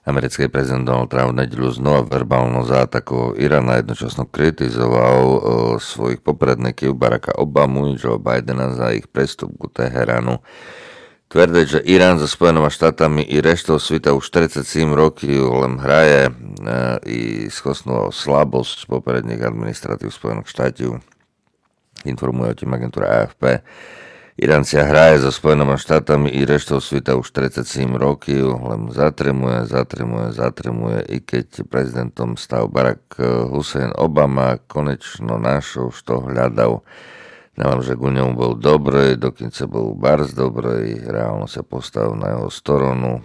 Americký prezident Donald Trump v nedeľu znova verbálno zaatakoval Irán a jednočasno kritizoval svojich popredníkov Baracka Obamu i Joe Bidena za ich prestup ku Teheránu. Tvrdiť, že Irán so Spojenými štátami i reštou sveta už 47 rokov len hraje i schosnúval slabosť popredných administratív Spojených štátov. Informuje o tým agentúra AFP. Irán si hraje so Spojenými štátami i reštou sveta už 37 rokov, len zatremuje, i keď prezidentom stal Barack Hussein Obama konečno našiel, što hľadal. Neviem, že ku ňomu bol dobrý, dokonca bol barz dobrý, reálno sa postavil na jeho stranu,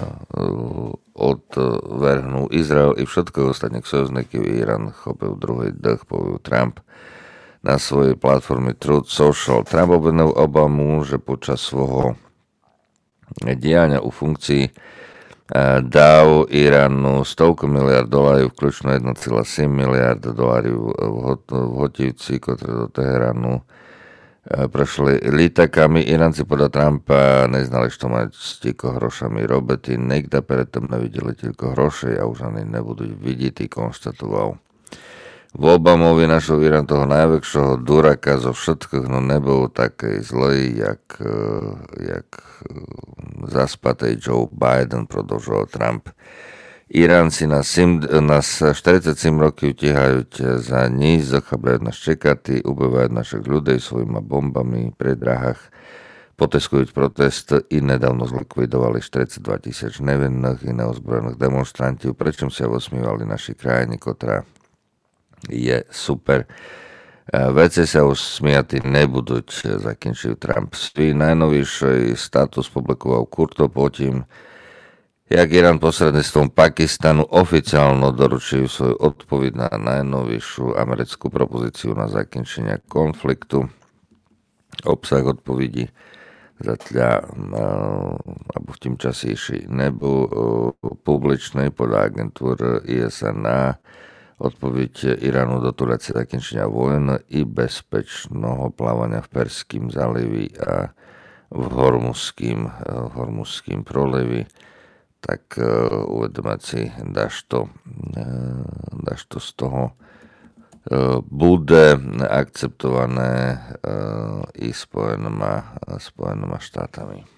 odvrhnul Izrael i všetko ostatných sojuzníkov. Irán chopil druhý dých, povedal Trump na svojej platforme Truth Social. Trump obvinil Obamu, že počas svojho diania u funkcií dal Iránu $100 miliard, vključno $1,7 miliarda v hotivci, ktoré do Teheránu prešli lítakami. Iránci podľa Trumpa neznali, što mať s týko hrošami robiť. Nikda predtým nevideli týko hrošej a už ani nebudú vidieť, konštatoval. V Obamovi našel Irán toho najväčšieho duraka zo všetkých, no nebol taký zlý, jak zaspatý Joe Biden, prodlžoval Trump. Iránci nás 47 rokov tihajú za níž, zachabľajú nás čekatí, ubývajú našich ľudí svojimi bombami pri drahách, poteskujú protest i nedávno zlikvidovali 42 000 nevinných i neozbrojených demonstrantov, prečo sa osmívali naši krajine, ktorá je super. Veci sa už smiati nebudú, zakončil Trump. Svý najnovejší status publikoval kurto potím, jak Irán posredníctvom Pakistanu oficiálno doručil svoju odpoveď na najnovejšiu americkú propozíciu na zakončenie konfliktu. Obsah odpovedí zatiaľ alebo v tým časejší nebol publičný podľa agentúry ISNA. Odpoveď Iránu do Turecka zakončenia vojny i bezpečného plávania v Perským zálivi a v Hormuzským prolivi. Tak uvedomať si, dašto z toho bude akceptované i Spojenými štátami.